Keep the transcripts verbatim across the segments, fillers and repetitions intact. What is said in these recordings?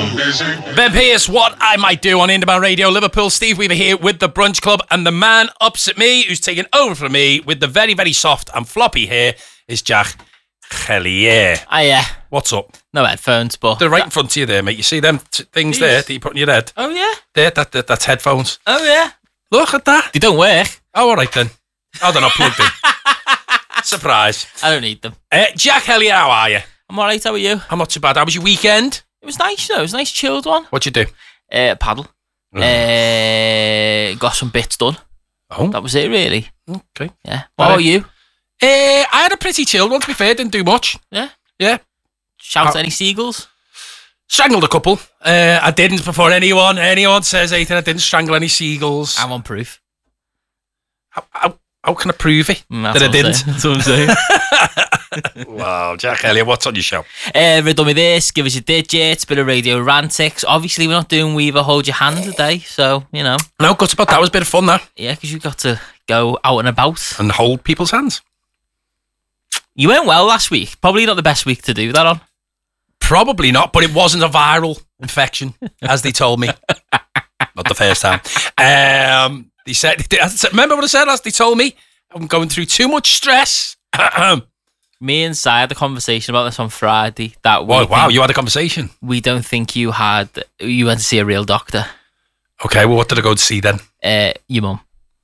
Ben Pearce, What I Might Do on Independent Radio. Liverpool, Steve Weaver here with the Brunch Club, and the man opposite me who's taken over from me with the very, very soft and floppy hair is Jack Hellier. Ah, yeah. What's up? No headphones, but... They're right in front of you there, mate. You see them t- things Jeez. there that you put in your head? Oh, yeah? There, that, that, that's headphones. Oh, yeah? Look at that. They don't work. Oh, all right then. Oh, they're not plugged in. Surprise. I don't need them. Uh, Jack Hellier, how are you? I'm all right, how are you? I'm not too bad. How was your weekend? It was nice, though. It was a nice chilled one. What'd you do? Uh, paddle. Uh, got some bits done. Oh. That was it, really. Okay. Yeah. What Uh, about you? Uh, I had a pretty chilled one, to be fair. Didn't do much. Yeah? Yeah. Shout Uh, any seagulls? Strangled a couple. Uh, I didn't before anyone. Anyone says anything. I didn't strangle any seagulls. I want proof. How, how, how can I prove it Mm, that I what I'm didn't? saying. That's what I'm saying. Wow, Jack Hellier, what's on your show? Uh, riddle me this, give us your digits, bit of radio rantics. Obviously, we're not doing Weaver Hold Your Hand today, so, you know. No, guts about that. Was a bit of fun, that. Yeah, because you got to go out and about. And hold people's hands. You went well last week. Probably not the best week to do that on. Probably not, but it wasn't a viral infection, as they told me. Not the first time. Um, they said, remember what I said last? They told me I'm going through too much stress. Me and Si had a conversation about this on Friday. That we Wow, wow, think- you had a conversation. we don't think you had. You went to see a real doctor. Okay, well, what did I go to see then? Uh, your mum.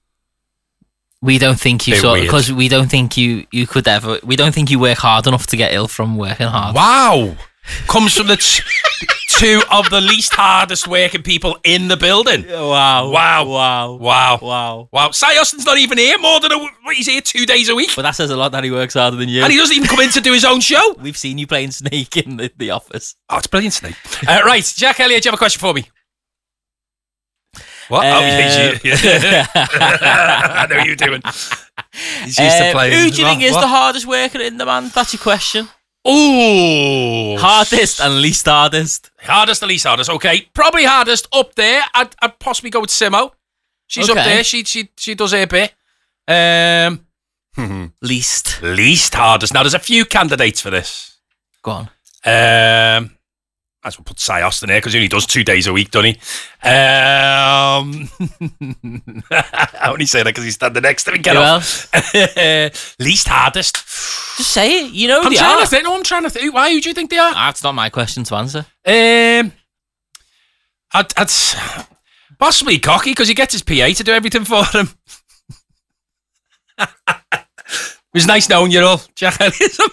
We don't think you Bit saw weird. because we don't think you you could ever. We don't think you work hard enough to get ill from working hard. Wow. Comes from the t- two of the least hardest working people in the building. Wow! Wow. Wow! Wow. Wow! Wow. Si Austin's not even here more than a w- he's here two days a week. But that says a lot that he works harder than you. And he doesn't even come in to do his own show. We've seen you playing Snake in the, the office. Oh, it's brilliant, Snake. Uh, right, Jack Hellier, do you have a question for me? What? Uh, oh, yes, you, yeah. I know what you're doing. He's used to Uh, playing. who do you think What? is the hardest worker in the band? That's your question. Ooh. Hardest and least hardest. Hardest, the least hardest. Okay, probably hardest up there. I'd, I'd possibly go with Simo. She's up Okay. there. She she she does her bit. Um, Least. least hardest. Now, there's a few candidates for this. Go on. Um, I might as well put Si Austin there because he only does two days a week, doesn't he? Um, I only say that because he's standing next to me. Get Who off. Least hardest. Just say it. You know I'm they trying are. to think. No, I'm trying to think. Why? Who do you think they are? That's not my question to answer. Um, I'd, I'd possibly Cocky because he gets his P A to do everything for him. It was nice knowing you all, Jack Elliott.